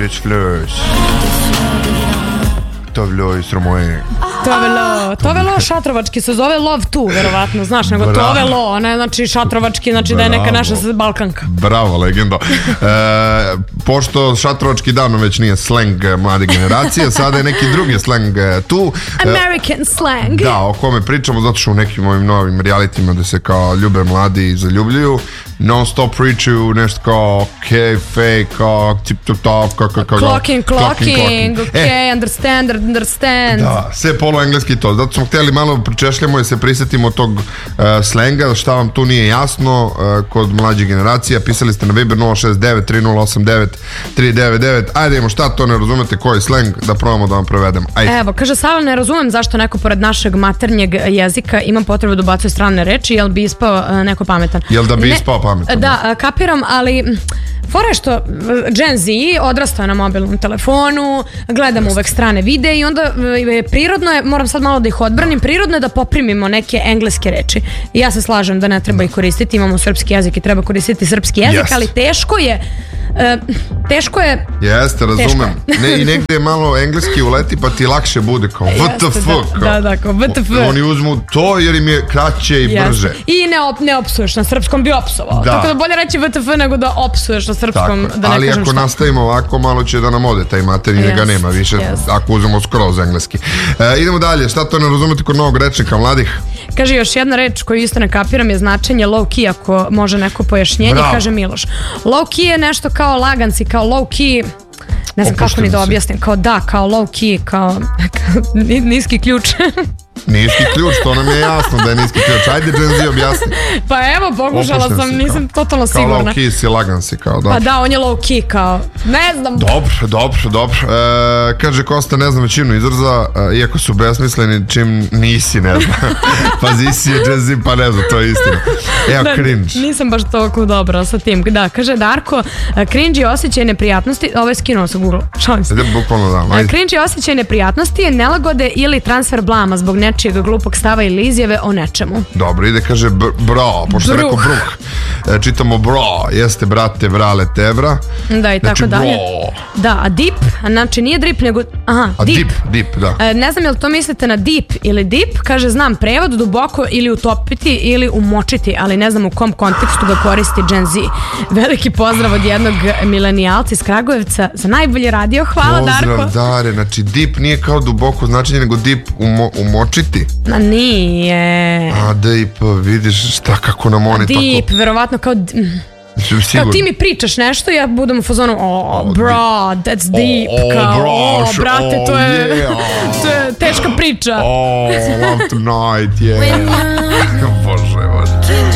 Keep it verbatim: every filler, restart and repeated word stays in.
Iris Fleurs. Tovloj Sromoje. Tovelo, Tovelo šatrovački se zove Love Tu, verovatno, znaš, nego Bravo. Tovelo, ona je znači šatrovački, znači da je neka naša Balkanka. Bravo, legendo. E, pošto šatrovački davno već nije sleng mlade generacije, sada je neki drugi sleng tu. American slang. Da, o kome pričamo, zato što u nekim ovim novim realitima da se kao ljube mladi i zaljubljuju, non stop pričaju nešto kao ok, fake, kao tip top top, kao kao kao Clocking, clocking, ok, e, understand, understand. Da, sve polo engleski to. Zato smo htjeli malo pričešljamo i se prisetimo tog uh, slenga, šta vam tu nije jasno uh, kod mlađih generacija. Pisali ste na Viber nula šest devet tri nula osam devet tri devet devet. Ajde, imamo šta to ne razumete koji sleng, da probamo da vam prevedemo. Ajde. Evo, kaže Sava, ne razumem zašto neko pored našeg maternjeg jezika ima potrebu da ubacuje strane reči, jel bi ispao uh, neko pametan? Jel da bi ne, ispao pametan? Da, uh, kapiram, ali fora je što Gen Z odrastao je na mobilnom telefonu, gledamo uvek strane videe i onda uh, prirodno je, moram sad malo da ih odbranim, prirodno je da poprimimo neke engleske reči. I ja se slažem da ne treba ih koristiti, imamo srpski jezik i treba koristiti srpski jezik, yes. Ali teško je Uh, teško je. Jeste, razumem. Ne, i negde je malo engleski uleti pa ti lakše bude kao W T F. Da, da, da, kao W T F. Oni uzmu to jer im je kraće i yes. brže. I ne, op, ne opsuješ, na srpskom bi opsovao. Da. Tako da bolje reći W T F nego da opsuješ na srpskom. Da ne ali ako šta. nastavimo ovako, malo će da nam ode taj materi, yes. ga nema više, yes. ako uzmemo skroz engleski. E, idemo dalje, šta to ne razumete kod novog rečnika mladih? Kaže, još jedna reč koju isto ne kapiram je značenje low key, ako može neko pojašnjenje. Bravo. Kaže Miloš. Low key je nešto kao laganci, kao low key, ne znam kako ni da objasnim, kao da, kao low key, kao niski ključ. Niski ključ, to nam je jasno da je niski ključ. Ajde, Gen Z, objasni. Pa evo, pokušala sam, nisam totalno sigurna. Kao low key si, lagan si, kao da. Pa da, on je low key, kao, ne znam. Dobro, dobro, dobro. E, kaže Kosta, ne znam većinu izraza, e, iako su besmisleni, čim nisi, ne znam. Pazi, si je Gen Z, pa ne znam, to je istina. Evo, da, cringe. Nisam baš toliko dobra sa tim. Da, kaže Darko, cringe je osjećaj neprijatnosti, ovo je skinuo sa Google, šalim se. Bukvalno da, ajde. Cringe je osjećaj neprijatnosti, nelagode ili transfer blama zbog nečijeg glupog stava ili izjave o nečemu. Dobro, ide, kaže bro, pošto je rekao bruh. E, čitamo bro, jeste brate, vrale, tebra. Da, i znači, tako dalje. Da, a dip, znači nije drip, nego, aha, a dip. dip, dip, da. E, ne znam je li to mislite na deep ili dip, kaže znam prevod, duboko ili utopiti ili umočiti, ali ne znam u kom kontekstu ga koristi Gen Z. Veliki pozdrav od jednog milenijalca iz Kragujevca za najbolji radio, hvala pozdrav, Darko. Pozdrav, Dare, znači dip nije kao duboko značenje, nego dip umo, umočiti. Ma nije. A dip, vidiš šta kako nam oni tako... Dip, verovatno kao... Kao ti mi pričaš nešto, ja budem u fazonu, oh, bro, that's deep, oh, kao, bro, oh, brate, to je, yeah. to je teška priča. Oh, love tonight, yeah. Bože, bože.